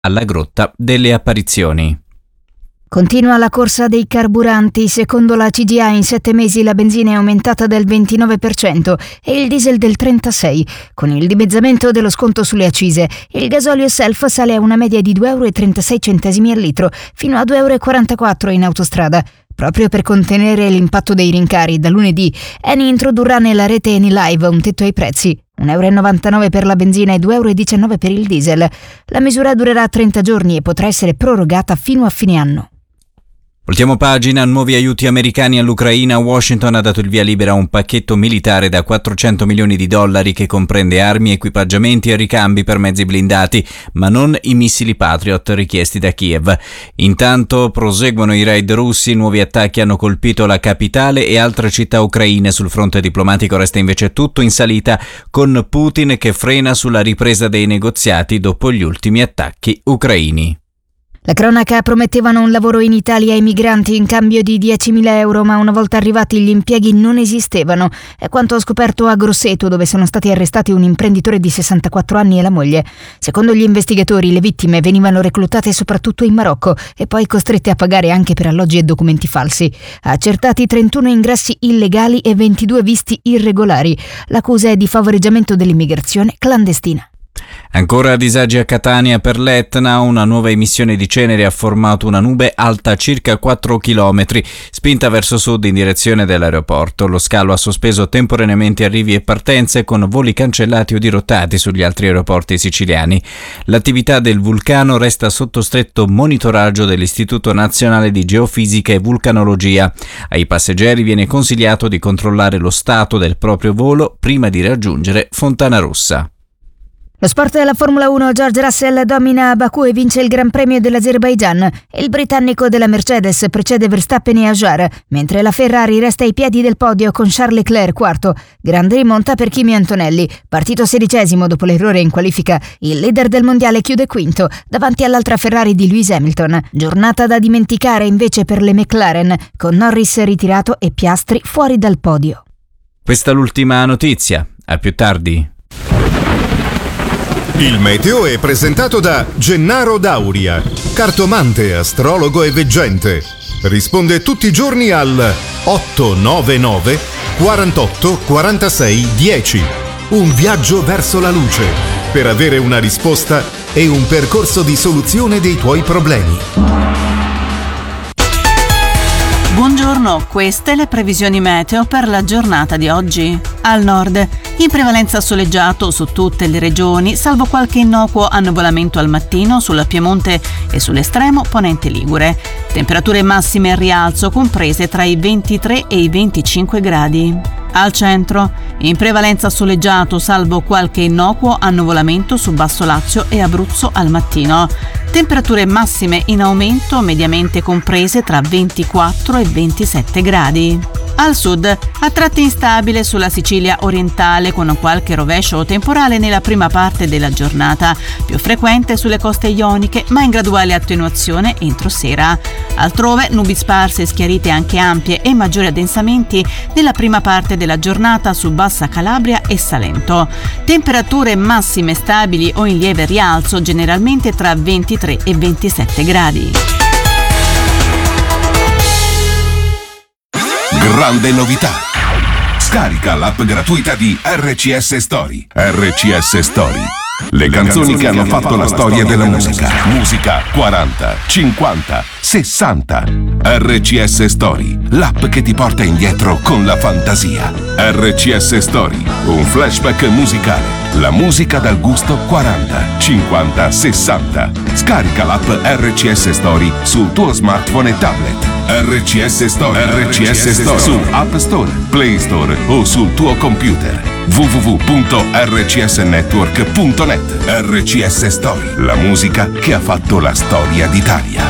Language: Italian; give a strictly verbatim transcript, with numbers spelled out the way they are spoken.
alla Grotta delle Apparizioni. Continua la corsa dei carburanti. Secondo la C G I in sette mesi la benzina è aumentata del ventinove per cento e il diesel del trentasei per cento. Con il dimezzamento dello sconto sulle accise, il gasolio self sale a una media di due virgola trentasei euro al litro, fino a due virgola quarantaquattro euro in autostrada. Proprio per contenere l'impatto dei rincari, da lunedì Eni introdurrà nella rete Eni Live un tetto ai prezzi, un euro e novantanove per la benzina e due virgola diciannove euro per il diesel. La misura durerà trenta giorni e potrà essere prorogata fino a fine anno. Voltiamo pagina, nuovi aiuti americani all'Ucraina. Washington ha dato il via libera a un pacchetto militare da quattrocento milioni di dollari che comprende armi, equipaggiamenti e ricambi per mezzi blindati, ma non i missili Patriot richiesti da Kiev. Intanto proseguono i raid russi, nuovi attacchi hanno colpito la capitale e altre città ucraine. Sul fronte diplomatico resta invece tutto in salita, con Putin che frena sulla ripresa dei negoziati dopo gli ultimi attacchi ucraini. La cronaca promettevano un lavoro in Italia ai migranti in cambio di diecimila euro, ma una volta arrivati gli impieghi non esistevano. È quanto ho scoperto a Grosseto, dove sono stati arrestati un imprenditore di sessantaquattro anni e la moglie. Secondo gli investigatori, le vittime venivano reclutate soprattutto in Marocco e poi costrette a pagare anche per alloggi e documenti falsi. Accertati trentuno ingressi illegali e ventidue visti irregolari. L'accusa è di favoreggiamento dell'immigrazione clandestina. Ancora disagi a Catania per l'Etna, una nuova emissione di cenere ha formato una nube alta circa quattro chilometri, spinta verso sud in direzione dell'aeroporto. Lo scalo ha sospeso temporaneamente arrivi e partenze con voli cancellati o dirottati sugli altri aeroporti siciliani. L'attività del vulcano resta sotto stretto monitoraggio dell'Istituto Nazionale di Geofisica e Vulcanologia. Ai passeggeri viene consigliato di controllare lo stato del proprio volo prima di raggiungere Fontanarossa. Lo sport della Formula uno, George Russell domina a Baku e vince il Gran Premio dell'Azerbaigian. Il britannico della Mercedes precede Verstappen e Hajar, mentre la Ferrari resta ai piedi del podio con Charles Leclerc quarto. Grande rimonta per Kimi Antonelli, partito sedicesimo dopo l'errore in qualifica. Il leader del mondiale chiude quinto, davanti all'altra Ferrari di Lewis Hamilton. Giornata da dimenticare invece per le McLaren, con Norris ritirato e Piastri fuori dal podio. Questa è l'ultima notizia. A più tardi. Il meteo è presentato da Gennaro Dauria, cartomante, astrologo e veggente. Risponde tutti i giorni al otto nove nove quarantotto quarantasei dieci. Un viaggio verso la luce per avere una risposta e un percorso di soluzione dei tuoi problemi. Buongiorno, queste le previsioni meteo per la giornata di oggi. Al nord, in prevalenza soleggiato su tutte le regioni, salvo qualche innocuo annuvolamento al mattino sul Piemonte e sull'estremo ponente ligure. Temperature massime al rialzo comprese tra i ventitré e i venticinque gradi. Al centro, in prevalenza soleggiato salvo qualche innocuo annuvolamento su Basso Lazio e Abruzzo al mattino. Temperature massime in aumento mediamente comprese tra ventiquattro e ventisette gradi. Al sud, a tratti instabile sulla Sicilia orientale con qualche rovescio temporale nella prima parte della giornata, più frequente sulle coste ioniche ma in graduale attenuazione entro sera. Altrove nubi sparse, schiarite anche ampie e maggiori addensamenti nella prima parte della giornata su Bassa Calabria e Salento. Temperature massime stabili o in lieve rialzo generalmente tra ventitré e ventisette gradi. Grande novità! Scarica l'app gratuita di R C S Story. R C S Story. Le canzoni che hanno fatto la storia della musica. Musica quaranta, cinquanta, sessanta. R C S Story, l'app che ti porta indietro con la fantasia. R C S Story, un flashback musicale. La musica dal gusto quaranta, cinquanta, sessanta. Scarica l'app R C S Story sul tuo smartphone e tablet. R C S Story, R C S Story su App Store, Play Store o sul tuo computer. w w w punto r c s network punto net. R C S Story, la musica che ha fatto la storia d'Italia.